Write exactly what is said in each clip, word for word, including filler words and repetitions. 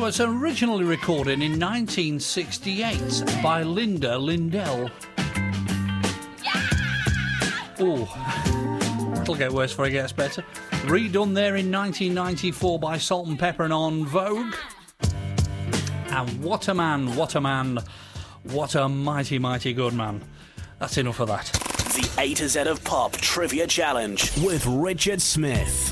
was originally recorded in nineteen sixty-eight by Linda Lindell. Oh, it'll get worse before it gets better. Redone there in nineteen ninety-four by Salt and Pepper and En Vogue. And what a man, what a man, what a mighty, mighty good man. That's enough of that. The A to Z of Pop Trivia Challenge with Richard Smith.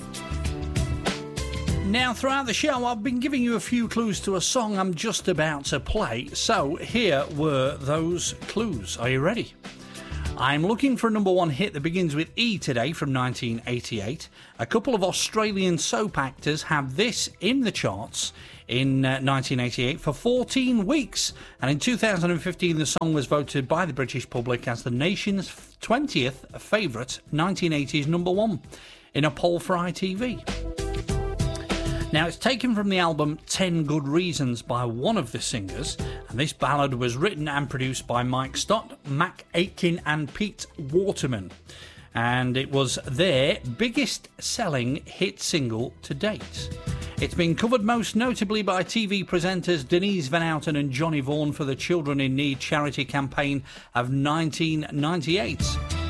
Now, throughout the show, I've been giving you a few clues to a song I'm just about to play. So, here were those clues. Are you ready? I'm looking for a number one hit that begins with E today from nineteen eighty-eight. A couple of Australian soap actors have this in the charts in uh, nineteen eighty-eight for fourteen weeks. And in two thousand fifteen, the song was voted by the British public as the nation's twentieth favourite nineteen eighties number one in a poll for I T V. Now, it's taken from the album ten Good Reasons by one of the singers, and this ballad was written and produced by Mike Stott, Mac Aitken and Pete Waterman. And it was their biggest selling hit single to date. It's been covered most notably by T V presenters Denise Van Outen and Johnny Vaughan for the Children in Need charity campaign of nineteen ninety-eight.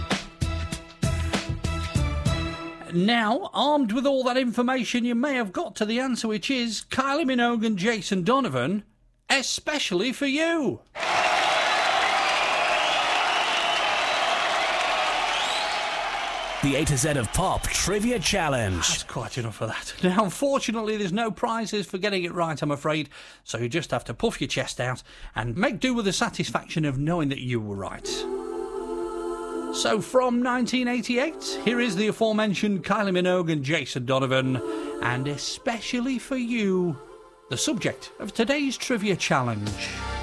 Now, armed with all that information, you may have got to the answer, which is Kylie Minogue and Jason Donovan, especially for you. The A to Z of Pop Trivia Challenge. That's quite enough of that. Now, unfortunately, there's no prizes for getting it right, I'm afraid, so you just have to puff your chest out and make do with the satisfaction of knowing that you were right. So from nineteen eighty-eight, here is the aforementioned Kylie Minogue and Jason Donovan, and especially for you, the subject of today's trivia challenge.